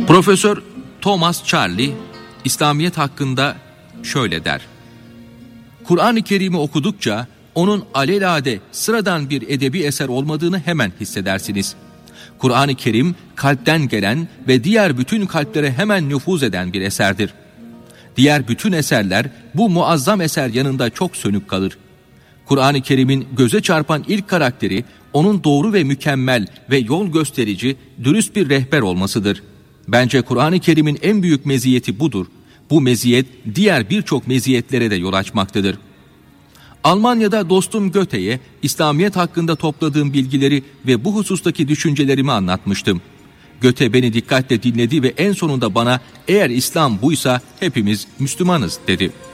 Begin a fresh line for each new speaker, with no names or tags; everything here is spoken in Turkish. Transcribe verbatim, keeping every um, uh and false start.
Profesör Thomas Charlie, İslamiyet hakkında şöyle der: Kur'an-ı Kerim'i okudukça onun alelade sıradan bir edebi eser olmadığını hemen hissedersiniz. Kur'an-ı Kerim kalpten gelen ve diğer bütün kalplere hemen nüfuz eden bir eserdir. Diğer bütün eserler bu muazzam eser yanında çok sönük kalır. Kur'an-ı Kerim'in göze çarpan ilk karakteri onun doğru ve mükemmel ve yol gösterici, dürüst bir rehber olmasıdır. Bence Kur'an-ı Kerim'in en büyük meziyeti budur. Bu meziyet diğer birçok meziyetlere de yol açmaktadır. Almanya'da dostum Goethe'ye İslamiyet hakkında topladığım bilgileri ve bu husustaki düşüncelerimi anlatmıştım. Goethe beni dikkatle dinledi ve en sonunda bana "Eğer İslam buysa hepimiz Müslümanız" dedi.